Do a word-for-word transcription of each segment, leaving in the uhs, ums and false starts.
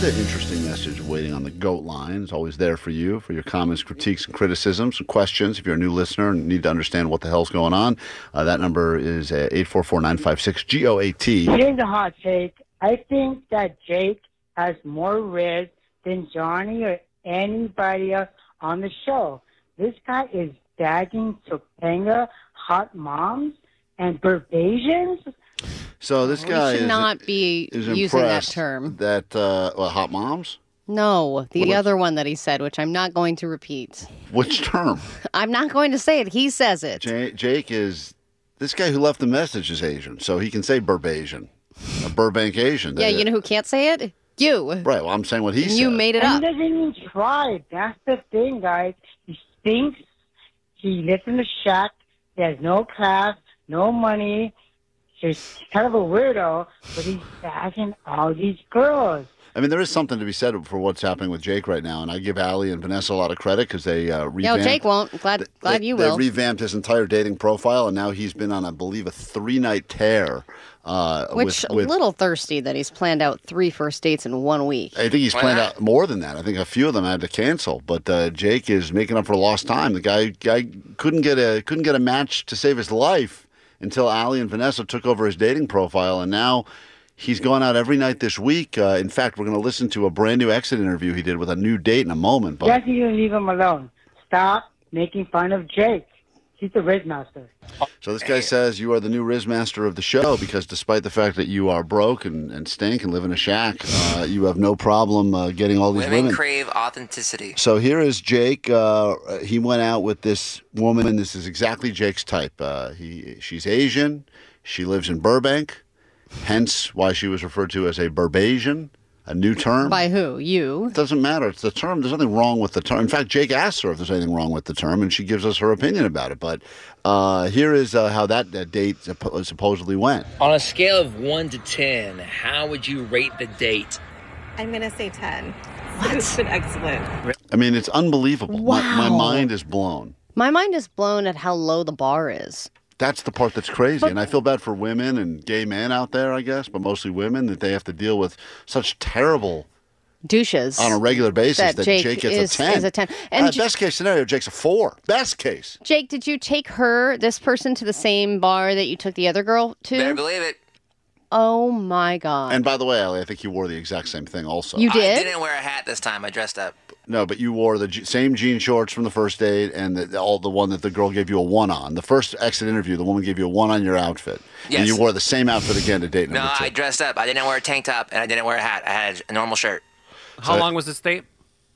an interesting message waiting on the GOAT line. It's always there for you, for your comments, critiques, and criticisms, and questions. If you're a new listener and need to understand what the hell's going on, uh, that number is uh, eight four four, nine five six, G O A T. Here's a hot take. I think that Jake has more riz than Johnny or anybody else on the show. This guy is bagging Topanga hot moms and Barbasians. So this guy we should is, not be is using that impressed term. That, uh, well, hot moms? No, the What? other one that he said, which I'm not going to repeat. Which term? I'm not going to say it. He says it. J- Jake is, this guy who left the message is Asian, so he can say Barbasian. A Burbank Asian. Yeah, you know who can't say it? You. Right, well, I'm saying what he And said. you made it And up. he doesn't even try. That's the thing, guys. He stinks. He lives in a shack. He has no class, no money. He's kind of a weirdo, but he's bagging all these girls. I mean, there is something to be said for what's happening with Jake right now, and I give Allie and Vanessa a lot of credit because they uh, revamped. No, Jake won't. Glad, glad they, you they will. revamped his entire dating profile, and now he's been on, I believe, a three-night tear. Uh, Which, with, a with, little thirsty that he's planned out three first dates in one week. I think he's Why planned not? out more than that. I think a few of them had to cancel, but uh, Jake is making up for lost time. The guy guy couldn't get a couldn't get a match to save his life until Allie and Vanessa took over his dating profile, and now he's gone out every night this week. Uh, in fact, we're going to listen to a brand new exit interview he did with a new date in a moment. But Jesse, you leave him alone. Stop making fun of Jake. He's the Riz Master. So this guy says you are the new Riz Master of the show because despite the fact that you are broke and, and stink and live in a shack, uh, you have no problem uh, getting all these Women women. crave authenticity. So here is Jake. Uh, he went out with this woman. This is exactly Jake's type. Uh, he She's Asian. She lives in Burbank, hence why she was referred to as a Barbasian. A new term? By who? You? It doesn't matter. It's the term. There's nothing wrong with the term. In fact, Jake asks her if there's anything wrong with the term, and she gives us her opinion about it. But uh, here is uh, how that, that date suppo- supposedly went. On a scale of one to ten, how would you rate the date? I'm going to say ten. It's been excellent. I mean, it's unbelievable. My, my Wow. mind is blown. My mind is blown at how low the bar is. That's the part that's crazy. And I feel bad for women and gay men out there, I guess, but mostly women, that they have to deal with such terrible Douches. on a regular basis That that, Jake Jake, gets is- a ten. is a ten. And Uh, J- best case scenario, Jake's a four. Best case. Jake, did you take her, this person, to the same bar that you took the other girl to? Better believe it. Oh my God. And by the way, Allie, I think you wore the exact same thing also. You I did? didn't wear a hat this time. I dressed up. No, but you wore the je- same jean shorts from the first date and the, all the one that the girl gave you a one on. The first exit interview, the woman gave you a one on your outfit. Yes. And you wore the same outfit again to date No, number two. I dressed up. I didn't wear a tank top, and I didn't wear a hat. I had a normal shirt. How So- long was this date?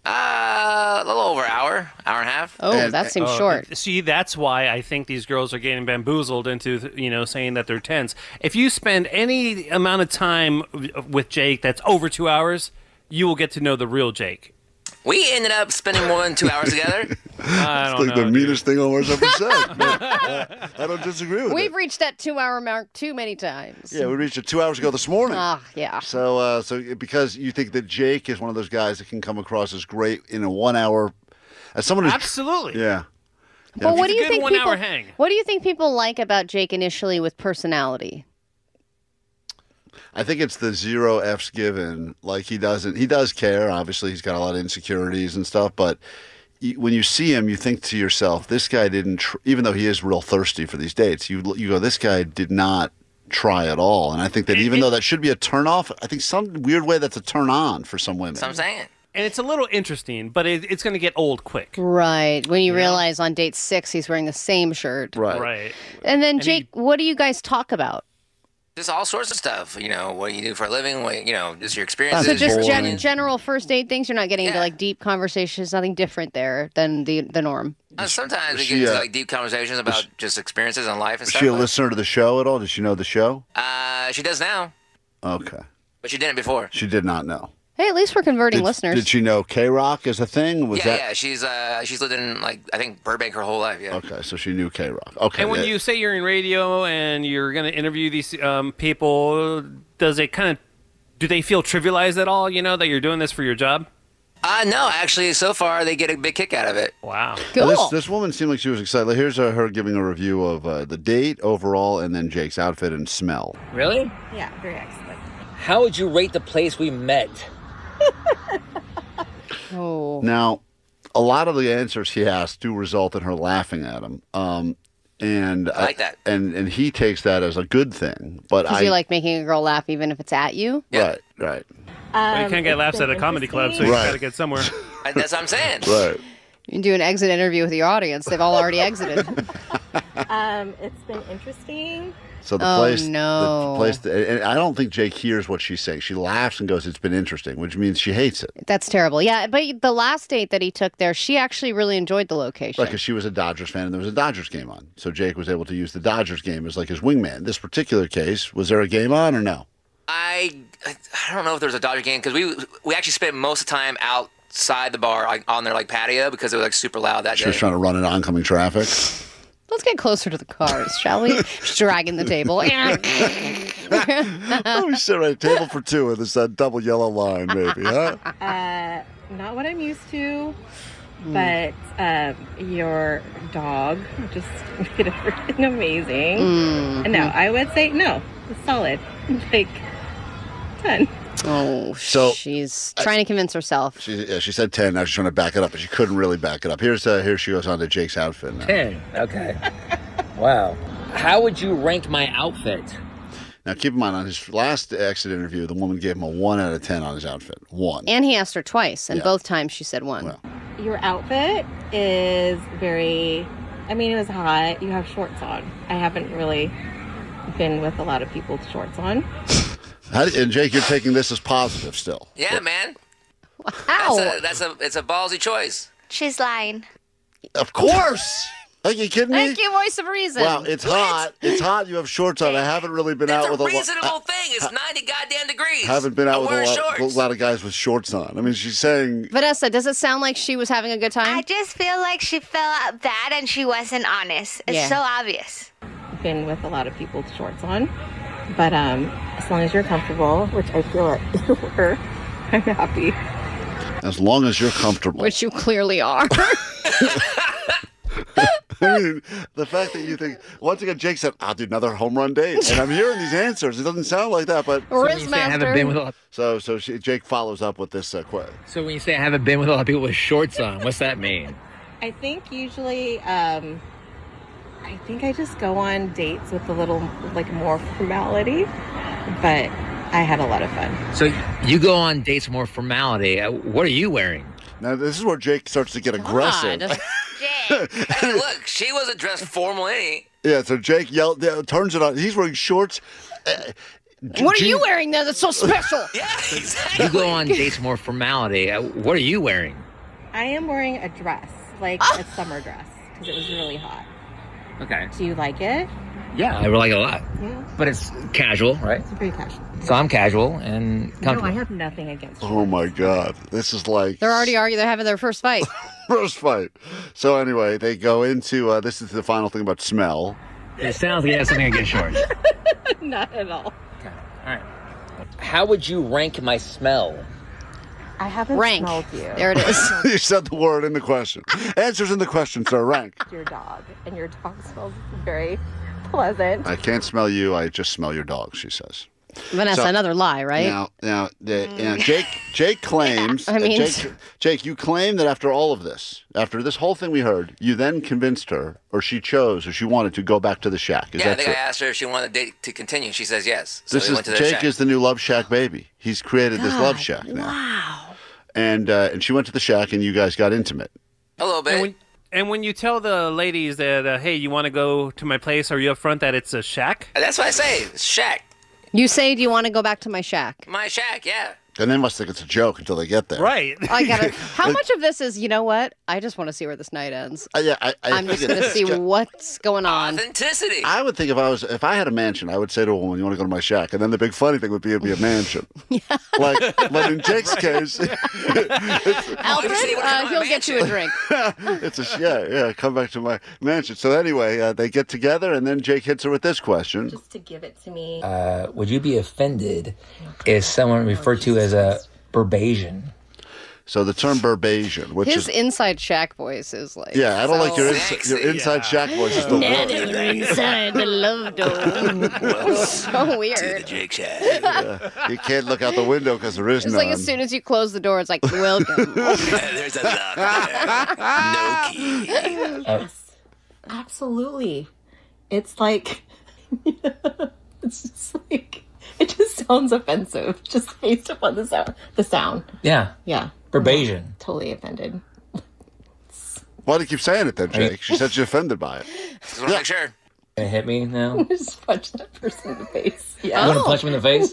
Uh, a little over an hour, hour and a half. Oh, And- that seems Oh, short. See, that's why I think these girls are getting bamboozled into, you know, saying that they're tens. If you spend any amount of time with Jake that's over two hours, you will get to know the real Jake. We ended up spending more than two hours together. I It's don't like know. the dude. meanest thing Omar's ever said. But, uh, I don't disagree with We've it. reached that two-hour mark too many times. Yeah, we reached it two hours ago this morning. Ah, yeah. So, uh, so because you think that Jake is one of those guys that can come across as great in a one hour, as someone who's Absolutely. yeah. But what It's do a you good think one-hour people? hang. What do you think people like about Jake initially with personality? I think it's the zero F's given. Like he doesn't, he does care. Obviously, he's got a lot of insecurities and stuff. But y- when you see him, you think to yourself, this guy didn't. Tr- even though he is real thirsty for these dates, you you go, this guy did not try at all. And I think that even though that should be a turn off, I think some weird way that's a turn on for some women. That's what I'm saying. And it's a little interesting, but it, it's going to get old quick. Right. When you realize on date six he's wearing the same shirt. Right. Right. And then And he- Jake, what do you guys talk about? Just all sorts of stuff. You know, what you do for a living. What, you know, just your So experiences. just your gen- opinions. general first date things. You're not getting into Yeah. like deep conversations. Nothing different there than the the norm. Uh, sometimes we she, get into uh, like deep conversations about just experiences in life and Is stuff. she a like- listener to the show at all? Does she know the show? Uh, she does now, Okay. but she didn't before. She did not know. Hey, at least we're converting Did, listeners. did she know K Rock as a thing? Was yeah, that yeah. She's uh, she's lived in like I think Burbank her whole life. Yeah. okay? So she knew K Rock. Okay. And when yeah. you say you're in radio and you're going to interview these um, people, does it kind of, do they feel trivialized at all, you know, that you're doing this for your job? Uh, no, actually, so far they get a big kick out of it. Wow. cool. This, this woman seemed like she was excited. Here's uh, her giving a review of uh, the date overall, and then Jake's outfit and smell. Really? Yeah, very excellent. How would you rate the place we met? Oh. Now, a lot of the answers he asks do result in her laughing at him. Um, and I like that. And and he takes that as a good thing. But Because I you like making a girl laugh even if it's at you? right, right, Well, you Um, can't get it's laughs been at a comedy club, so interesting. you Right. got to get somewhere. And that's what I'm saying. right. You do an exit interview with your audience. They've all already exited. Um, it's been interesting. So the Oh, place, no. the place, and I don't think Jake hears what she's saying. She laughs and goes, "It's been interesting," which means she hates it. That's terrible. Yeah, but the last date that he took there, she actually really enjoyed the location. Right, because she was a Dodgers fan and there was a Dodgers game on. So Jake was able to use the Dodgers game as like his wingman. This particular case, was there a game on or no? I I don't know if there was a Dodger game because we we actually spent most of the time outside the bar like, on their like patio because it was like super loud that She day. was trying to run into oncoming traffic. Let's get closer to the cars, shall we? She's dragging the table. Let me sit right at table for two with this uh, double yellow line, maybe, huh? Uh, not what I'm used to, Hmm. but um, your dog just made everything amazing. Mm. And no, I would say no, it's solid, like ten. Oh, So- she's trying to convince herself. She, yeah, she said ten. Now she's trying to back it up, but she couldn't really back it up. Here's uh, here she goes on to Jake's outfit now. ten. Okay. Wow. How would you rank my outfit? Now keep in mind, on his last exit interview, the woman gave him a one out of ten on his outfit. One. And he asked her twice, and Yeah. both times she said one. Well. Your outfit is very. I mean, it was hot. You have shorts on. I haven't really been with a lot of people with shorts on. How did, and Jake, you're taking this as positive still. Yeah, man. How? That's a, that's a it's a ballsy choice. She's lying. Of course. Are you kidding me? Thank you, voice of reason. Well, it's hot. It's hot. You have shorts on. I haven't really been That's out a with a lot. reasonable thing. It's ninety goddamn degrees. Haven't been out I'm with a wearing lot, shorts. a lot of guys with shorts on. I mean, she's saying Vanessa, does it sound like she was having a good time? I just feel like she felt out bad and she wasn't honest. It's Yeah. so obvious. Been with a lot of people with shorts on, but um, as long as you're comfortable, which I feel like you were, I'm happy. as long as you're comfortable. Which you clearly are. I mean, the fact that you think, once again, Jake said, I'll do another home run date. And I'm hearing these answers. It doesn't sound like that, but. So when you say I haven't been with a lot, So, so she, Jake follows up with this uh, quote. so when you say I haven't been with a lot of people with shorts on, what's that mean? I think usually, um, I think I just go on dates with a little, like, more formality, but I had a lot of fun. So you go on dates with more formality. Uh, What are you wearing? Now, this is where Jake starts to get aggressive. God. Jake. Hey, look, she wasn't dressed formal any. Yeah, so Jake yelled, yeah, turns it on. He's wearing shorts. Uh, What are Gee- you wearing there that's so special? Yeah, exactly. You go on dates with more formality. Uh, What are you wearing? I am wearing a dress, like a summer dress, because it was really hot. Okay. Do you like it? Yeah, I like it a lot. Yeah. But it's casual, right? It's very casual. So I'm casual and No, comfortable. I have nothing against you. Oh, my God. This is like. They're already arguing. They're having their first fight. First fight. So, anyway, they go into uh, this is the final thing about smell. It sounds like you have something against shorts. Not at all. Okay. All right. How would you rank my smell? I haven't Rank. smelled you. There it is. You said the word in the question. Answers in the question, sir. Rank. Your dog, and your dog smells very pleasant. I can't smell you. I just smell your dog, she says. Vanessa, So- another lie, right? Now, now, the, you know, Jake, Jake claims. I mean- Jake, Jake, you claim that after all of this, after this whole thing we heard, you then convinced her, or she chose, or she wanted to go back to the shack. Is Yeah, I that think I true? asked her if she wanted the date to continue. She says yes. So This we is went to the Jake shack. is the new Love Shack baby. He's created this Love Shack now. Wow. And uh, and she went to the shack, and you guys got intimate. A little bit. And when, and when you tell the ladies that, uh, hey, you want to go to my place, are you upfront that it's a shack? That's what I say. It's shack. You say, do you want to go back to my shack? My shack, yeah. And they must think it's a joke until they get there. Right. I gotta. How much of this is, you know what? I just want to see where this night ends. Uh, yeah, I, I I'm think just gonna it's see got- what's going on. Authenticity. I would think if I was if I had a mansion, I would say to a woman, "You want to go to my shack?" And then the big funny thing would be it'd be a mansion. yeah. Like, but in Jake's case, Alfred, see what uh, kind he'll of get you a drink. it's a yeah, yeah. Come back to my mansion. So anyway, uh, they get together, and then Jake hits her with this question. Just to give it to me. Uh, would you be offended if someone referred to you as a Barbasian? So the term Burbasian, which His is inside Shaq voice is like. yeah, I don't like your so- inside your inside Shaq voice is the Now worst. they were inside the love dome. So weird. Jake Shack. Yeah. You can't look out the window because there is It's none. like as soon as you close the door, it's like, welcome. There's a lock there. No key. Yes, absolutely. It's like, it's just like, it just sounds offensive just based upon the sound. The sound. Yeah. Yeah. Burbasian. Totally offended. Why do you keep saying it then, Jake? She said she's offended by it. Just want to make sure. Gonna hit me now? Just punch that person in the face. You Yeah. want to punch me in the face?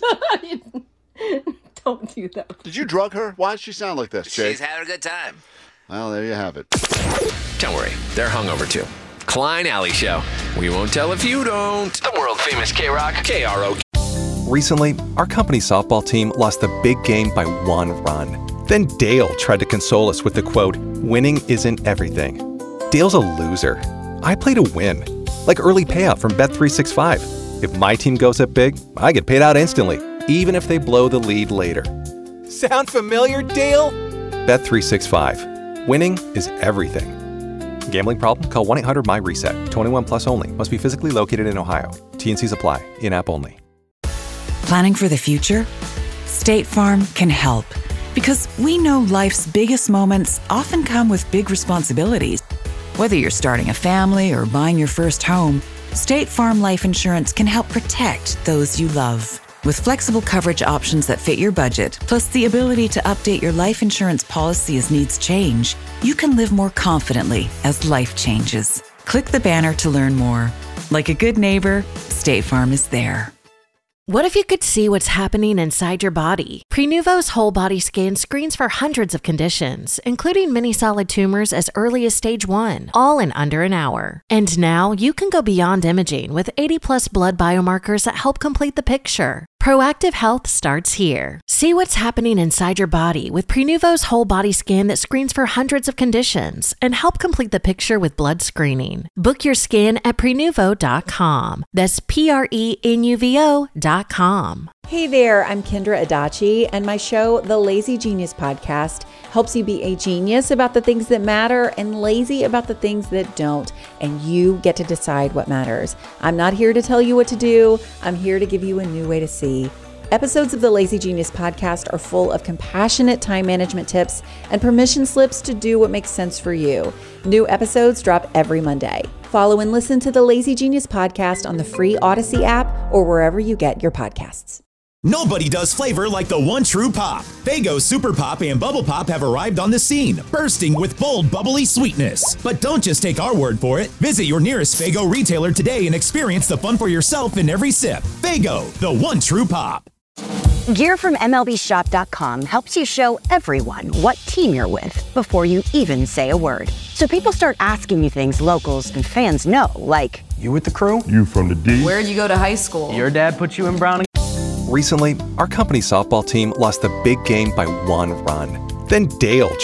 Don't do that. Did you drug her? Why does she sound like this, Jake? She's having a good time. Well, there you have it. Don't worry, they're hungover too. Klein Alley Show. We won't tell if you don't. The world famous K-Rock, K R O. Recently, our company softball team lost the big game by one run. Then Dale tried to console us with the quote, "Winning isn't everything." Dale's a loser. I play to win. Like early payout from Bet three sixty-five. If my team goes up big, I get paid out instantly, even if they blow the lead later. Sound familiar, Dale? Bet three sixty-five. Winning is everything. Gambling problem? Call one eight hundred my reset. twenty-one plus only. Must be physically located in Ohio. T N Cs apply. In-app only. Planning for the future? State Farm can help. Because we know life's biggest moments often come with big responsibilities. Whether you're starting a family or buying your first home, State Farm Life Insurance can help protect those you love. With flexible coverage options that fit your budget, plus the ability to update your life insurance policy as needs change, you can live more confidently as life changes. Click the banner to learn more. Like a good neighbor, State Farm is there. What if you could see what's happening inside your body? Prenuvo's whole body scan screens for hundreds of conditions, including many solid tumors as early as stage one, all in under an hour. And now you can go beyond imaging with eighty plus blood biomarkers that help complete the picture. Proactive health starts here. See what's happening inside your body with Prenuvo's whole body scan that screens for hundreds of conditions and help complete the picture with blood screening. Book your scan at prenuvo dot com. That's P R E N U V O dot com. Hey there, I'm Kendra Adachi, and my show, The Lazy Genius Podcast, helps you be a genius about the things that matter and lazy about the things that don't, and you get to decide what matters. I'm not here to tell you what to do. I'm here to give you a new way to see. Episodes of the Lazy Genius Podcast are full of compassionate time management tips and permission slips to do what makes sense for you. New episodes drop every Monday. Follow and listen to the Lazy Genius Podcast on the free Odyssey app or wherever you get your podcasts. Nobody does flavor like the one true pop. Faygo Super Pop and Bubble Pop have arrived on the scene, bursting with bold, bubbly sweetness. But don't just take our word for it. Visit your nearest Faygo retailer today and experience the fun for yourself in every sip. Faygo, the one true pop. Gear from M L B Shop dot com helps you show everyone what team you're with before you even say a word. So people start asking you things locals and fans know, like, you with the crew? You from the D? Where'd you go to high school? Your dad put you in Browning? Recently, our company softball team lost the big game by one run. Then Dale